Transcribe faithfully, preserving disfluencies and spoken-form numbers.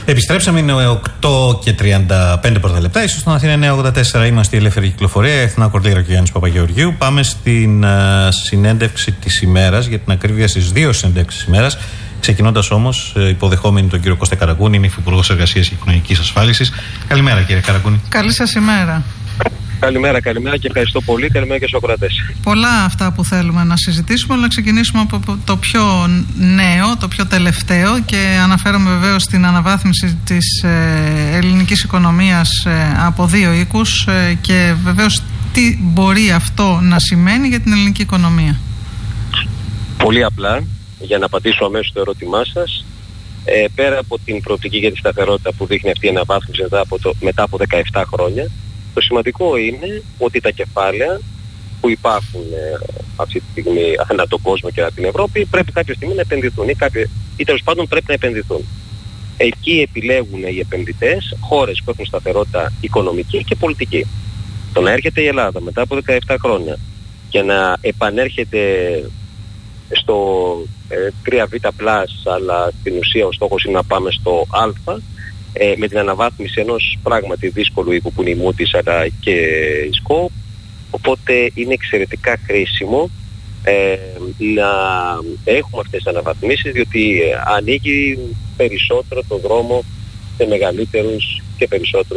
Επιστρέψαμε, είναι οκτώ και τριάντα πέντε πρώτα λεπτά. Ίσως στην Αθήνα εννιά ογδόντα τέσσερα. Είμαστε η Ελεύθερη Κυκλοφορία. Εθνά Κορδίλα και ο Γιάννης Παπαγεωργίου. Πάμε στην uh, συνέντευξη της ημέρας, για την ακρίβεια στις δύο συνέντευξεις της ημέρας. Ξεκινώντας όμως, υποδεχόμενοι τον κύριο Κώστα Καραγκούνη, είναι Υφυπουργός Εργασίας και Κοινωνικής Ασφάλισης. Καλημέρα, κύριε Καραγκούνη. Καλή σας ημέρα. Καλημέρα, καλημέρα και ευχαριστώ πολύ. Καλημέρα και στους ακροατές. Πολλά αυτά που θέλουμε να συζητήσουμε, αλλά να ξεκινήσουμε από το πιο νέο, το πιο τελευταίο, και αναφέρομαι βεβαίως στην αναβάθμιση της ελληνικής οικονομίας από δύο οίκους και βεβαίως τι μπορεί αυτό να σημαίνει για την ελληνική οικονομία. Πολύ απλά, για να απαντήσω αμέσως στο ερώτημά σας, ε, πέρα από την προοπτική για τη σταθερότητα που δείχνει αυτή η αναβάθμιση μετά από, το, μετά από δεκαεπτά χρόνια, το σημαντικό είναι ότι τα κεφάλαια που υπάρχουν ε, αυτή τη στιγμή ανά τον κόσμο και ανά την Ευρώπη πρέπει κάποια στιγμή να επενδυθούν ή, κάποια, ή τέλος πάντων πρέπει να επενδυθούν. Εκεί επιλέγουν οι επενδυτές χώρες που έχουν σταθερότητα οικονομική και πολιτική. Το να έρχεται η Ελλάδα μετά από δεκαεπτά χρόνια και να επανέρχεται στο ε, τρία β πλας, αλλά στην ουσία ο στόχος είναι να πάμε στο Α, ε, με την αναβάθμιση ενός πράγματι δύσκολου οίκου που είναι η Moody's αλλά και η Scope. Οπότε είναι εξαιρετικά χρήσιμο ε, να έχουμε αυτές τις αναβαθμίσεις, διότι ανοίγει περισσότερο το δρόμο σε μεγαλύτερους και περισσότερους